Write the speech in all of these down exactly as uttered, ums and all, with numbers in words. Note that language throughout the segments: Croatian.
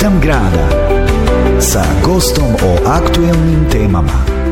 Ritam grada sa gostom o aktuelnim temama.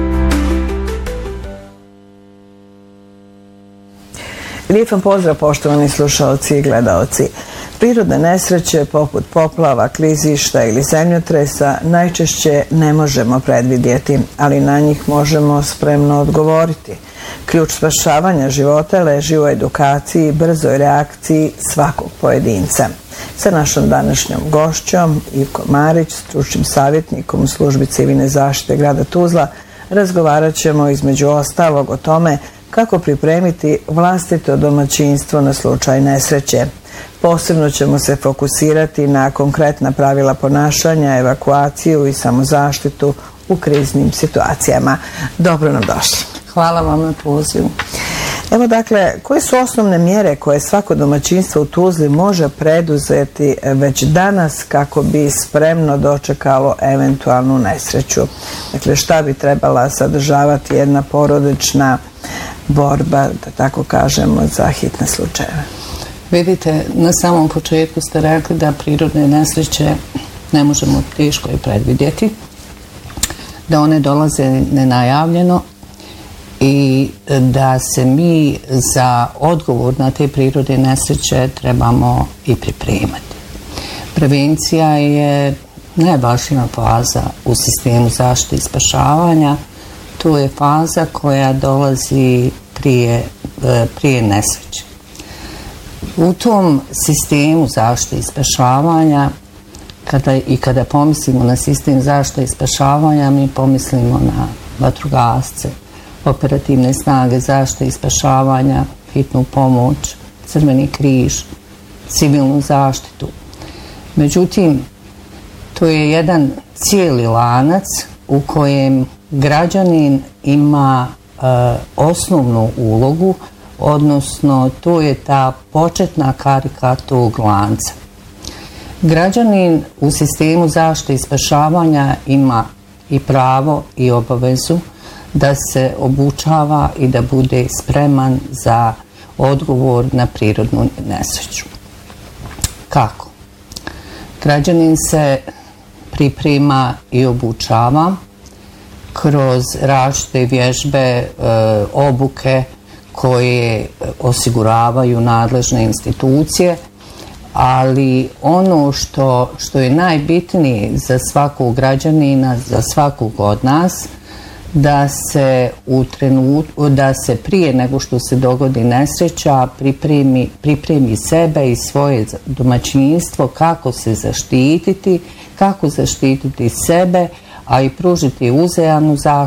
Lijepan pozdrav poštovani slušalci i gledaoci. Prirodne nesreće poput poplava, klizišta ili zemljotresa najčešće ne možemo predvidjeti, ali na njih možemo spremno odgovoriti. Ključ spašavanja života leži u edukaciji i brzoj reakciji svakog pojedinca. Sa našom današnjom gošćom, Ivko Marić, stručnim savjetnikom u službi civilne zaštite grada Tuzla, razgovarat ćemo između ostalog o tome kako pripremiti vlastito domaćinstvo na slučaj nesreće. Posebno ćemo se fokusirati na konkretna pravila ponašanja, evakuaciju i samozaštitu u kriznim situacijama. Dobro nam došli. Hvala vam na pozivu. Evo dakle, koje su osnovne mjere koje svako domaćinstvo u Tuzli može preduzeti već danas kako bi spremno dočekalo eventualnu nesreću? Dakle, šta bi trebala sadržavati jedna porodična borba, da tako kažemo, za hitne slučajeve? Vidite, na samom početku ste rekli da prirodne nesreće ne možemo teško i predvidjeti, da one dolaze nenajavljeno i da se mi za odgovor na te prirodne nesreće trebamo i pripremati. Prevencija je najvažnija faza u sistemu zaštite i spašavanja. To je faza koja dolazi prije, prije nesreće. U tom sistemu zaštite i spašavanja kada, i kada pomislimo na sistem zaštite i spašavanja, mi pomislimo na vatrogasce, operativne snage zaštite i spašavanja, hitnu pomoć, Crveni križ, civilnu zaštitu. Međutim, to je jedan cijeli lanac u kojem građanin ima e, osnovnu ulogu, odnosno to je ta početna karika tog lanca. Građanin u sistemu zaštite i spašavanja ima i pravo i obavezu da se obučava i da bude spreman za odgovor na prirodnu nesreću. Kako? Građanin se priprema i obučava kroz različite vježbe, e, obuke koje osiguravaju nadležne institucije, ali ono što, što je najbitnije za svakog građanina, za svakog od nas, da se u trenutku, da se prije nego što se dogodi nesreća pripremi, pripremi sebe i svoje domaćinstvo kako se zaštititi, kako zaštititi sebe, a i pružiti uzajamnu zaštitu